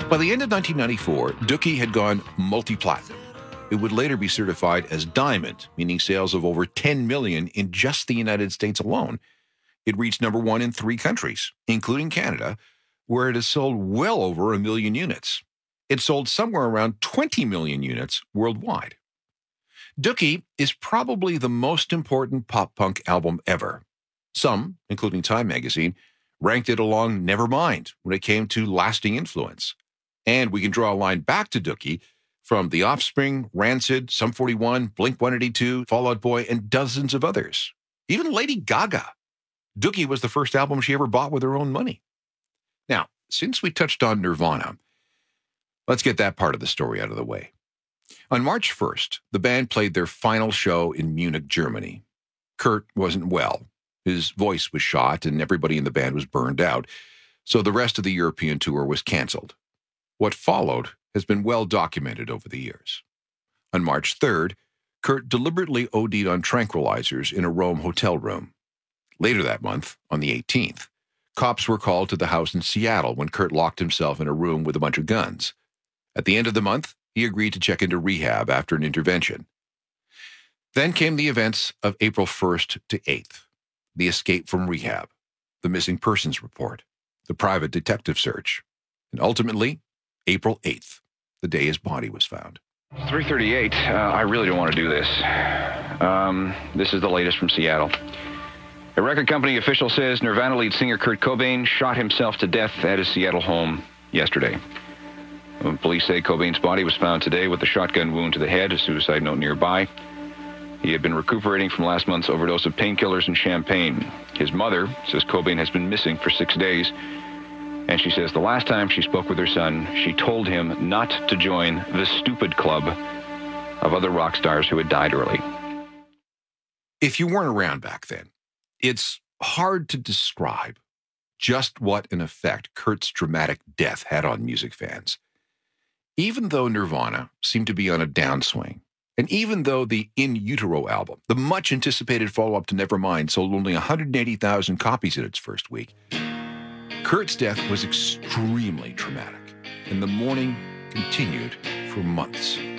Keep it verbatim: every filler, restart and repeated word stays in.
By the end of nineteen ninety-four, Dookie had gone multi-platinum. It would later be certified as diamond, meaning sales of over ten million in just the United States alone. It reached number one in three countries, including Canada, where it has sold well over a million units. It sold somewhere around twenty million units worldwide. Dookie is probably the most important pop-punk album ever. Some, including Time magazine, ranked it along Nevermind when it came to lasting influence. And we can draw a line back to Dookie from The Offspring, Rancid, Sum forty-one, Blink one eighty-two, Fall Out Boy, and dozens of others. Even Lady Gaga. Dookie was the first album she ever bought with her own money. Now, since we touched on Nirvana, let's get that part of the story out of the way. On March first, the band played their final show in Munich, Germany. Kurt wasn't well. His voice was shot, and everybody in the band was burned out, so the rest of the European tour was canceled. What followed has been well documented over the years. On March third, Kurt deliberately O D'd on tranquilizers in a Rome hotel room. Later that month, on the eighteenth, cops were called to the house in Seattle when Kurt locked himself in a room with a bunch of guns. At the end of the month, he agreed to check into rehab after an intervention. Then came the events of April first to eighth, the escape from rehab, the missing persons report, the private detective search, and ultimately, April eighth, the day his body was found. three thirty-eight, uh, I really don't want to do this. Um, this is the latest from Seattle. A record company official says Nirvana lead singer Kurt Cobain shot himself to death at his Seattle home yesterday. Police say Cobain's body was found today with a shotgun wound to the head, a suicide note nearby. He had been recuperating from last month's overdose of painkillers and champagne. His mother says Cobain has been missing for six days, and she says the last time she spoke with her son, she told him not to join the stupid club of other rock stars who had died early. If you weren't around back then, it's hard to describe just what an effect Kurt's dramatic death had on music fans. Even though Nirvana seemed to be on a downswing, and even though the In Utero album, the much-anticipated follow-up to Nevermind, sold only one hundred eighty thousand copies in its first week, Kurt's death was extremely traumatic, and the mourning continued for months.